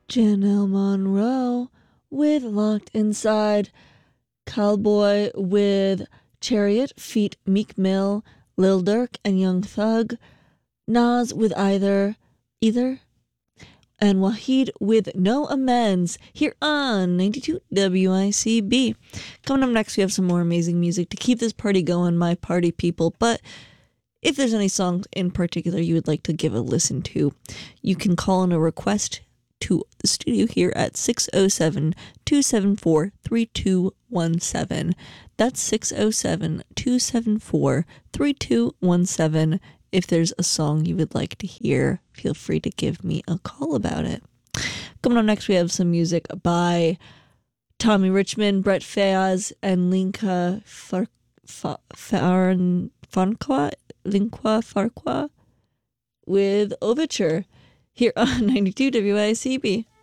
Janelle Monroe with Locked Inside. Cowboy with Chariot feat Meek Mill, Lil Durk, and Young Thug. Nas with Either, and Wahid with No Amends here on 92 WICB. Coming up next, we have some more amazing music to keep this party going, my party people. But if there's any songs in particular you would like to give a listen to, you can call in a request to the studio here at 607-274-3217. That's 607-274-3217. If there's a song you would like to hear, feel free to give me a call about it. Coming up next, we have some music by Tommy Richmond, Brett Fayaz, and Linka Farqua with Overture here on 92 WICB.